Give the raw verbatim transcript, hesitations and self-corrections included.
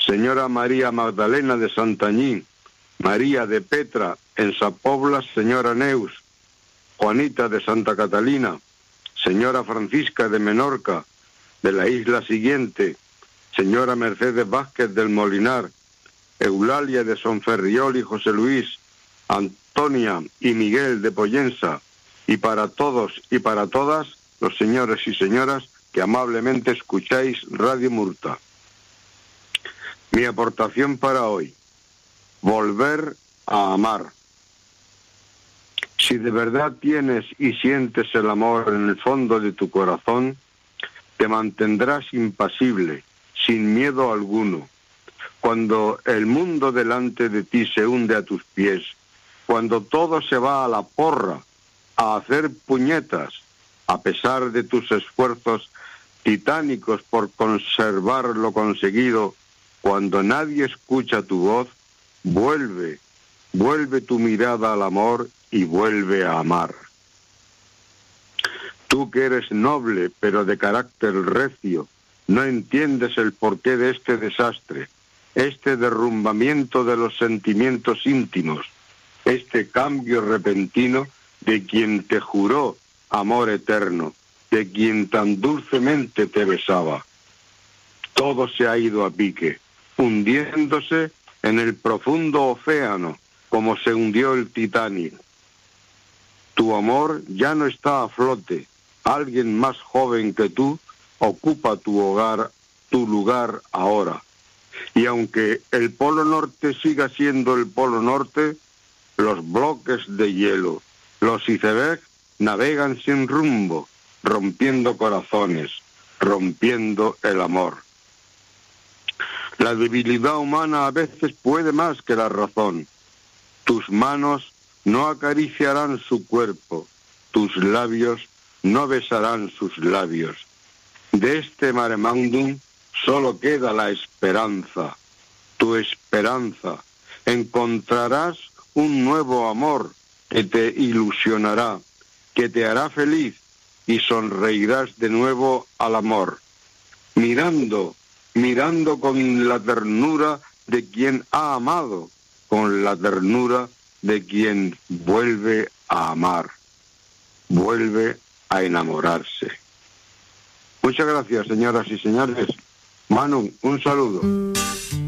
Señora María Magdalena de Santañí, María de Petra en Sapobla, Señora Neus, Juanita de Santa Catalina, Señora Francisca de Menorca, de la isla siguiente, Señora Mercedes Vázquez del Molinar, Eulalia de Sonferriol y José Luis, Antonia y Miguel de Pollensa, y para todos y para todas los señores y señoras que amablemente escucháis Radio Murta. Mi aportación para hoy: volver a amar. Si de verdad tienes y sientes el amor en el fondo de tu corazón, te mantendrás impasible, sin miedo alguno. Cuando el mundo delante de ti se hunde a tus pies, cuando todo se va a la porra, a hacer puñetas, a pesar de tus esfuerzos titánicos por conservar lo conseguido, cuando nadie escucha tu voz, vuelve, vuelve tu mirada al amor y vuelve a amar. Tú que eres noble, pero de carácter recio, no entiendes el porqué de este desastre, este derrumbamiento de los sentimientos íntimos, este cambio repentino de quien te juró amor eterno, de quien tan dulcemente te besaba. Todo se ha ido a pique, hundiéndose en el profundo océano, como se hundió el Titanic. Tu amor ya no está a flote. Alguien más joven que tú ocupa tu hogar, tu lugar ahora. Y aunque el Polo Norte siga siendo el Polo Norte, los bloques de hielo, los icebergs navegan sin rumbo, rompiendo corazones, rompiendo el amor. La debilidad humana a veces puede más que la razón. Tus manos no acariciarán su cuerpo, tus labios no besarán sus labios. De este mare magnum solo queda la esperanza, tu esperanza. Encontrarás un nuevo amor que te ilusionará, que te hará feliz y sonreirás de nuevo al amor, mirando, mirando con la ternura de quien ha amado, con la ternura de quien vuelve a amar, vuelve a enamorarse. Muchas gracias, señoras y señores. Manu, un saludo.